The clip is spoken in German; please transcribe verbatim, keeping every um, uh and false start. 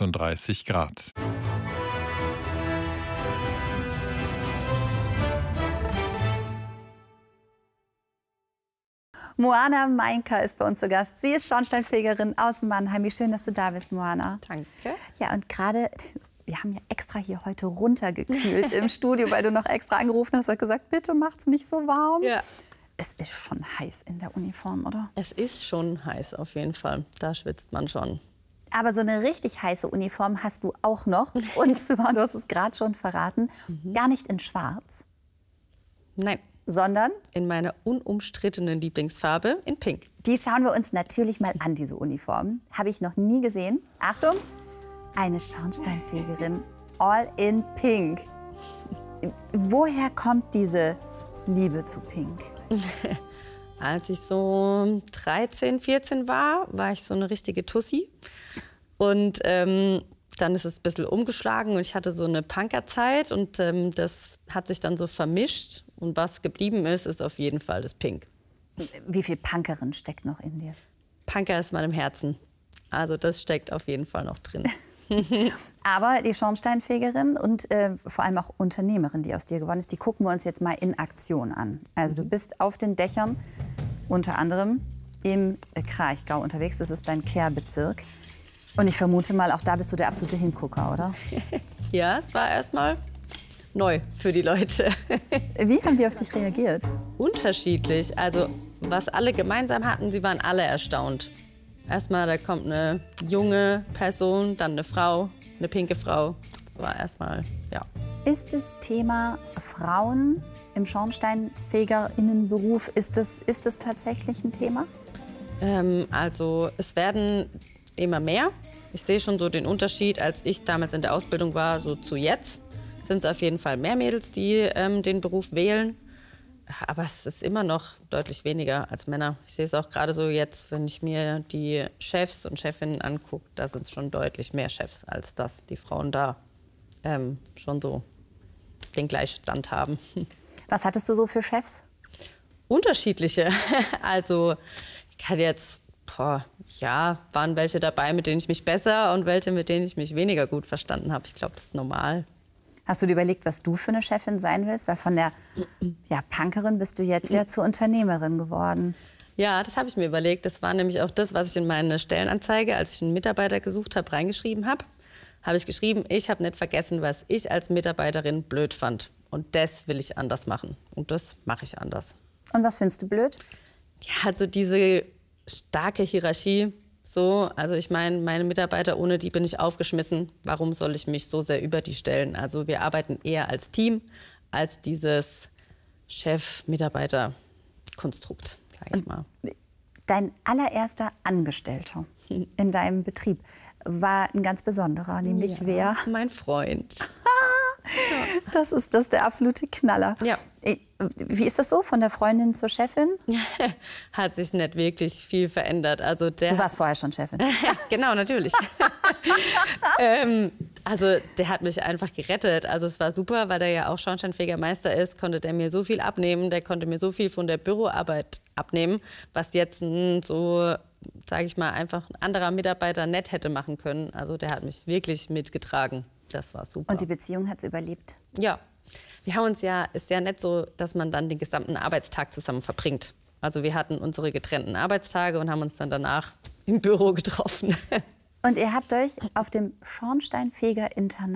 sechsunddreißig Grad. Moana Meinker ist bei uns zu Gast. Sie ist Schornsteinfegerin aus Mannheim. Wie schön, dass du da bist, Moana. Danke. Ja, und gerade, wir haben ja extra hier heute runtergekühlt im Studio, weil du noch extra angerufen hast und gesagt, bitte macht's nicht so warm. Ja. Es ist schon heiß in der Uniform, oder? Es ist schon heiß auf jeden Fall. Da schwitzt man schon. Aber so eine richtig heiße Uniform hast du auch noch. Und zwar, du hast es gerade schon verraten, mhm. gar nicht in schwarz. Nein. Sondern? In meiner unumstrittenen Lieblingsfarbe, in Pink. Die schauen wir uns natürlich mal an, diese Uniform. Habe ich noch nie gesehen. Achtung, eine Schornsteinfegerin, all in Pink. Woher kommt diese Liebe zu Pink? Als ich so dreizehn, vierzehn war, war ich so eine richtige Tussi. Und ähm, dann ist es ein bisschen umgeschlagen und ich hatte so eine Punkerzeit und ähm, das hat sich dann so vermischt. Und was geblieben ist, ist auf jeden Fall das Pink. Wie viel Punkerin steckt noch in dir? Punker ist in meinem Herzen. Also das steckt auf jeden Fall noch drin. Aber die Schornsteinfegerin und äh, vor allem auch Unternehmerin, die aus dir geworden ist, die gucken wir uns jetzt mal in Aktion an. Also du bist auf den Dächern, unter anderem im Kraichgau unterwegs. Das ist dein Kehrbezirk. Und ich vermute mal, auch da bist du der absolute Hingucker, oder? Ja, es war erstmal neu für die Leute. Wie haben die auf dich reagiert? Unterschiedlich. Also was alle gemeinsam hatten, sie waren alle erstaunt. Erstmal, da kommt eine junge Person, dann eine Frau, eine pinke Frau. Das war erstmal, ja. Ist das Thema Frauen im Schornsteinfegerinnenberuf, ist das, ist das tatsächlich ein Thema? Ähm, also es werden immer mehr. Ich sehe schon so den Unterschied, als ich damals in der Ausbildung war, so zu jetzt. Sind es auf jeden Fall mehr Mädels, die ähm, den Beruf wählen. Aber es ist immer noch deutlich weniger als Männer. Ich sehe es auch gerade so jetzt, wenn ich mir die Chefs und Chefinnen angucke, da sind es schon deutlich mehr Chefs, als dass die Frauen da ähm, schon so den Gleichstand haben. Was hattest du so für Chefs? Unterschiedliche. Also ich hatte jetzt, boah, ja, waren welche dabei, mit denen ich mich besser und welche, mit denen ich mich weniger gut verstanden habe. Ich glaube, das ist normal. Hast du dir überlegt, was du für eine Chefin sein willst? Weil von der ja, Punkerin bist du jetzt ja zur Unternehmerin geworden. Ja, das habe ich mir überlegt. Das war nämlich auch das, was ich in meine Stellenanzeige, als ich einen Mitarbeiter gesucht habe, reingeschrieben habe. Habe ich geschrieben, ich habe nicht vergessen, was ich als Mitarbeiterin blöd fand. Und das will ich anders machen. Und das mache ich anders. Und was findest du blöd? Ja, also diese starke Hierarchie. So, also ich meine, meine Mitarbeiter, ohne die bin ich aufgeschmissen. Warum soll ich mich so sehr über die stellen? Also wir arbeiten eher als Team, als dieses Chef-Mitarbeiter-Konstrukt, sage ich mal. Dein allererster Angestellter in deinem Betrieb war ein ganz besonderer, nämlich ja, wer? Mein Freund. Das ist das ist der absolute Knaller. Ja. Wie ist das so, von der Freundin zur Chefin? Hat sich nicht wirklich viel verändert. Also der du warst vorher schon Chefin. Genau, natürlich. ähm, also der hat mich einfach gerettet. Also es war super, weil der ja auch Schornsteinfegermeister ist, konnte der mir so viel abnehmen. Der konnte mir so viel von der Büroarbeit abnehmen, was jetzt ein, so, sage ich mal, einfach ein anderer Mitarbeiter nicht hätte machen können. Also der hat mich wirklich mitgetragen. Das war super. Und die Beziehung hat es überlebt? Ja. Wir haben uns ja, ist ja nicht so, dass man dann den gesamten Arbeitstag zusammen verbringt. Also wir hatten unsere getrennten Arbeitstage und haben uns dann danach im Büro getroffen. Und ihr habt euch auf dem Schornsteinfeger-Internat